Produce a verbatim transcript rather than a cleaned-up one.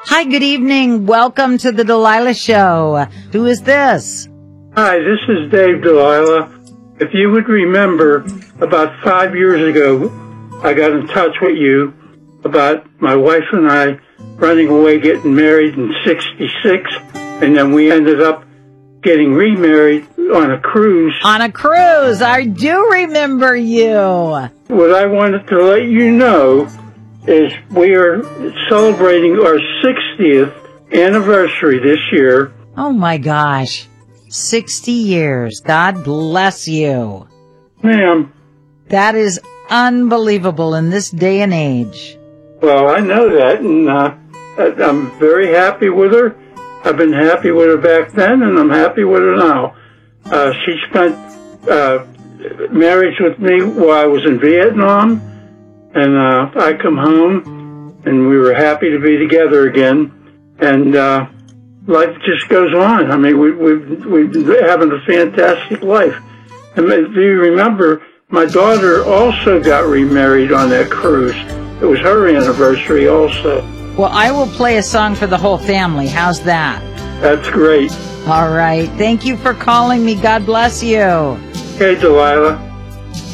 Hi, good evening. Welcome to the Delilah Show. Who is this? Hi, this is Dave Delilah. If you would remember, about five years ago, I got in touch with you about my wife and I running away, getting married in sixty-six, and then we ended up getting remarried on a cruise. On a cruise. I do remember you. What I wanted to let you know is we are celebrating our sixtieth anniversary this year. Oh my gosh. sixty years. God bless you. Ma'am. That is unbelievable in this day and age. Well, I know that, and uh, I'm very happy with her. I've been happy with her back then, and I'm happy with her now. Uh, she spent uh, marriage with me while I was in Vietnam, and uh, I come home, and we were happy to be together again. And uh, life just goes on. I mean, we, we've, we've been having a fantastic life. And if you remember, my daughter also got remarried on that cruise. It was her anniversary also. Well, I will play a song for the whole family. How's that? That's great. All right. Thank you for calling me. God bless you. Okay, Delilah.